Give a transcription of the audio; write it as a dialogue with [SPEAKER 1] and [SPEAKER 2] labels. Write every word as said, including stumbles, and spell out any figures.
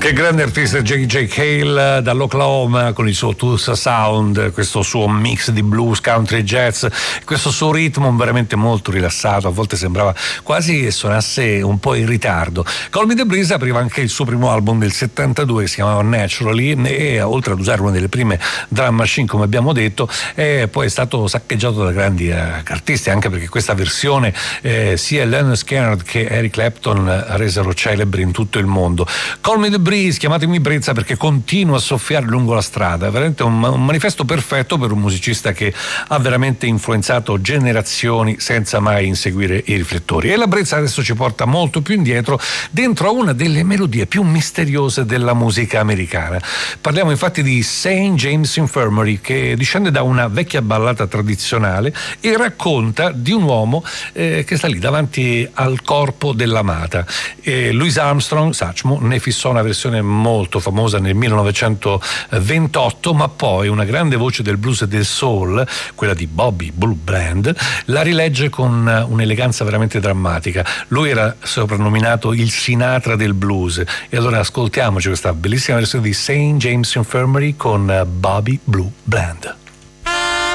[SPEAKER 1] Che grande artista J J. Cale dall'Oklahoma con il suo Tulsa Sound, questo suo mix di blues, country, jazz, questo suo ritmo veramente molto rilassato, a volte sembrava quasi che suonasse un po' in ritardo. Call Me The Breeze apriva anche il suo primo album del settantadue che si chiamava Naturally e oltre ad usare una delle prime drum machine come abbiamo detto è poi è stato saccheggiato da grandi eh, artisti, anche perché questa versione eh, sia Leonard Skinner che Eric Clapton resero celebri in tutto il mondo. Call Me The Breeze, chiamatemi Brezza perché continua a soffiare lungo la strada, è veramente un, un manifesto perfetto per un musicista che ha veramente influenzato generazioni senza mai inseguire i riflettori. E la Brezza adesso ci porta molto più indietro, dentro a una delle melodie più misteriose della musica americana. Parliamo infatti di Saint James Infirmary, che discende da una vecchia ballata tradizionale e racconta di un uomo eh, che sta lì davanti al corpo dell'amata. E Louis Armstrong, Satchmo, ne fissò una versione molto famosa nel millenovecentoventotto, ma poi una grande voce del blues e del soul, quella di Bobby Blue Bland, la rilegge con un'eleganza veramente drammatica. Lui era soprannominato il Sinatra del blues, e allora ascoltiamoci questa bellissima versione di Saint James Infirmary con Bobby Blue Bland.